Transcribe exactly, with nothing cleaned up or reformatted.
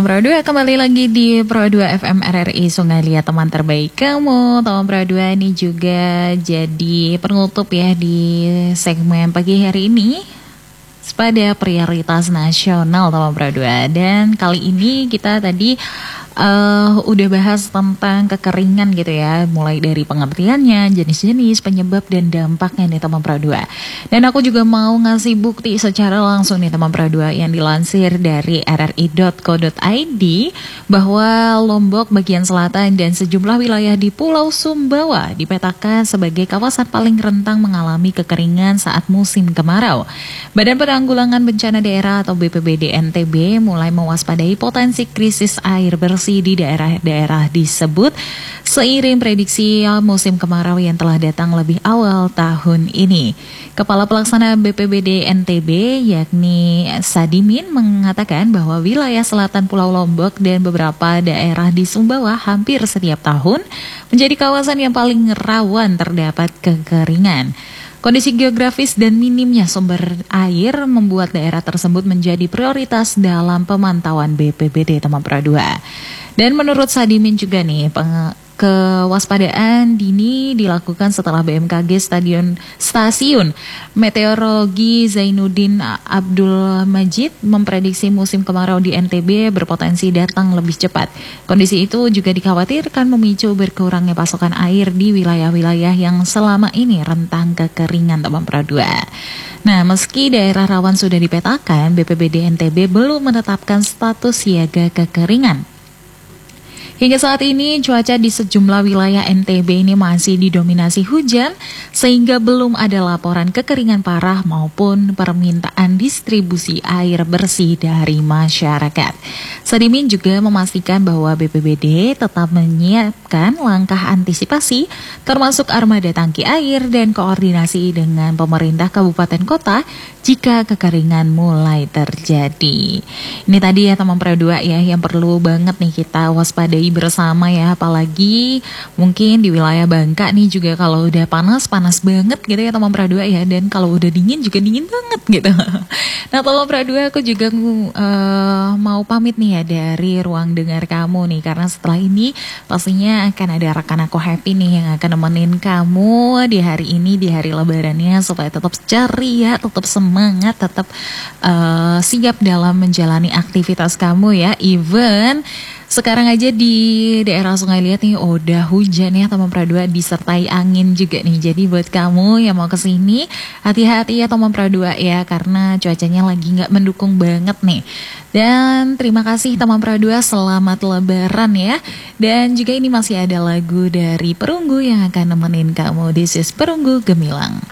Pro dua, kembali lagi di Pro dua F M R R I Sungai Liat, teman terbaik kamu. Teman Pro dua ini juga jadi penutup ya di segmen pagi hari ini pada prioritas nasional teman Pro dua. Dan kali ini kita tadi uh, udah bahas tentang kekeringan gitu ya, mulai dari pengertiannya, jenis-jenis, penyebab dan dampaknya nih teman Pro dua. Dan aku juga mau ngasih bukti secara langsung nih teman Pro dua yang dilansir dari r r i dot co dot i d bahwa Lombok bagian selatan dan sejumlah wilayah di Pulau Sumbawa dipetakan sebagai kawasan paling rentan mengalami kekeringan saat musim kemarau. Badan Penanggulangan Bencana Daerah atau B P B D N T B mulai mewaspadai potensi krisis air bersih di daerah-daerah disebut seiring prediksi musim kemarau yang telah datang lebih awal tahun ini. Kepala Pelaksana B P B D N T B yakni Sadimin mengatakan bahwa wilayah selatan Pulau Lombok dan beberapa daerah di Sumbawa hampir setiap tahun menjadi kawasan yang paling rawan terdapat kekeringan. Kondisi geografis dan minimnya sumber air membuat daerah tersebut menjadi prioritas dalam pemantauan B P B D teman Pro dua. Dan menurut Sadimin juga nih, kewaspadaan dini dilakukan setelah B M K G Stadion Stasiun Meteorologi Zainuddin Abdul Majid memprediksi musim kemarau di N T B berpotensi datang lebih cepat. Kondisi itu juga dikhawatirkan memicu berkurangnya pasokan air di wilayah-wilayah yang selama ini rentang kekeringan teman Pro dua. Nah, meski daerah rawan sudah dipetakan, B P B D N T B belum menetapkan status siaga kekeringan. Hingga saat ini cuaca di sejumlah wilayah N T B ini masih didominasi hujan sehingga belum ada laporan kekeringan parah maupun permintaan distribusi air bersih dari masyarakat. Sadimin juga memastikan bahwa B P B D tetap menyiapkan langkah antisipasi termasuk armada tangki air dan koordinasi dengan pemerintah kabupaten kota jika kekeringan mulai terjadi. Ini tadi ya teman Pro dua ya yang perlu banget nih kita waspadai bersama ya, apalagi mungkin di wilayah Bangka nih juga kalau udah panas panas banget gitu ya teman Pro dua ya, dan kalau udah dingin juga dingin banget gitu. Nah teman Pro dua, aku juga uh, mau pamit nih ya dari ruang dengar kamu nih, karena setelah ini pastinya akan ada rekan aku Happy nih yang akan nemenin kamu di hari ini, di hari lebarannya, supaya tetap ceria, tetap semangat, tetap uh, siap dalam menjalani aktivitas kamu ya. Even sekarang aja di daerah Sungai Liat nih udah hujan ya teman Pro dua, disertai angin juga nih. Jadi buat kamu yang mau kesini, hati-hati ya teman Pro dua ya, karena cuacanya lagi nggak mendukung banget nih. Dan terima kasih teman Pro dua, selamat lebaran ya. Dan juga ini masih ada lagu dari Perunggu yang akan nemenin kamu. This is Perunggu Gemilang.